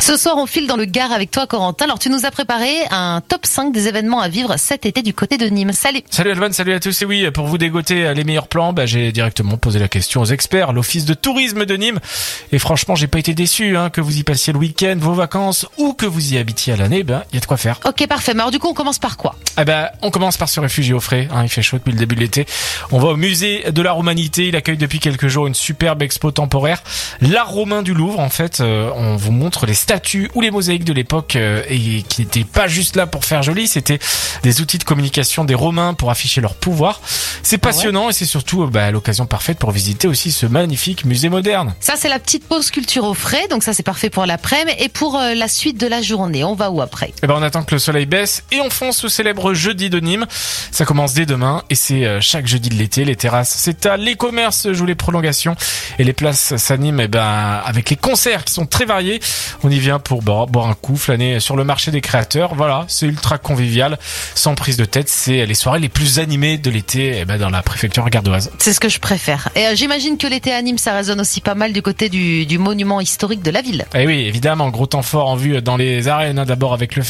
Ce soir, on file dans le Gard avec toi, Corentin. Alors, tu nous as préparé un top 5 des événements à vivre cet été du côté de Nîmes. Salut. Salut Alban, salut à tous. Et oui, pour vous dégoter les meilleurs plans, j'ai directement posé la question aux experts, l'office de tourisme de Nîmes. Et franchement, j'ai pas été déçu, que vous y passiez le week-end, vos vacances ou que vous y habitiez à l'année, il y a de quoi faire. Ok, parfait. Mais alors, du coup, on commence par quoi? On commence par se réfugier au frais. Il fait chaud depuis le début de l'été. On va au musée de l'art humanité. Il accueille depuis quelques jours une superbe expo temporaire. L'art romain du Louvre, en fait, on vous montre les statues ou les mosaïques de l'époque et qui n'étaient pas juste là pour faire joli, c'était des outils de communication des Romains pour afficher leur pouvoir. C'est passionnant et c'est surtout l'occasion parfaite pour visiter aussi ce magnifique musée moderne. Ça, c'est la petite pause culture au frais, donc ça c'est parfait pour l'après-midi. Et pour la suite de la journée, on va où après? On attend que le soleil baisse et on fonce au célèbre jeudi de Nîmes. Ça commence dès demain et c'est chaque jeudi de l'été. Les terrasses, c'est à l'e-commerce, jouent les prolongations et les places s'animent avec les concerts qui sont très variés. On y vient pour boire un coup, flâner sur le marché des créateurs. Voilà, c'est ultra convivial, sans prise de tête. C'est les soirées les plus animées de l'été dans la préfecture gardoise. C'est ce que je préfère. Et j'imagine que l'été à Nîmes, ça résonne aussi pas mal du côté du monument historique de la ville. Et oui, évidemment, gros temps fort en vue dans les arènes. D'abord avec le